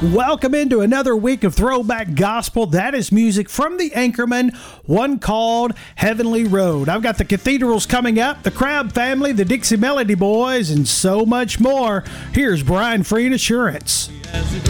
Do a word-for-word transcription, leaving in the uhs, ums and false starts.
Welcome into another week of Throwback Gospel. That is music from the Anchorman, one called Heavenly Road. I've got the Cathedrals coming up, the Crab Family, the Dixie Melody Boys, and so much more. Here's Brian Free and Assurance.